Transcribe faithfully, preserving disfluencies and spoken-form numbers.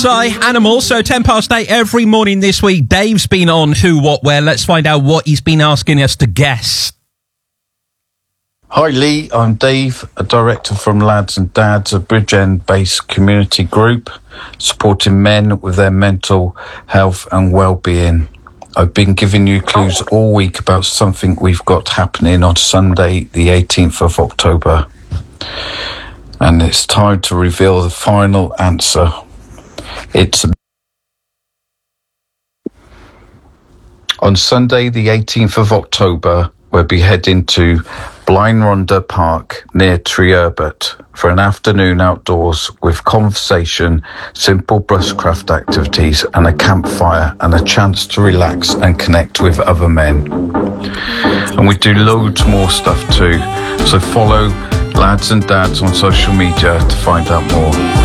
anti animal. So ten past eight every morning this week. Dave's been on Who, What, Where. Let's find out what he's been asking us to guess. Hi Lee, I'm Dave, a director from Lads and Dads, a Bridgend-based community group supporting men with their mental health and well-being. I've been giving you clues all week about something we've got happening on Sunday, the eighteenth of October. And it's time to reveal the final answer. It's on Sunday, the eighteenth of October, we'll be heading to Blaenrondda Park near Treherbert for an afternoon outdoors with conversation, simple bushcraft activities and a campfire and a chance to relax and connect with other men. And we do loads more stuff too, so follow Lads and Dads on social media to find out more.